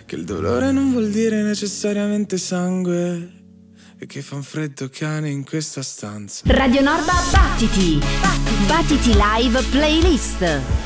che il dolore non vuol dire necessariamente sangue e che fa un freddo cane in questa stanza. Radio Norba Battiti! Battiti Live Playlist.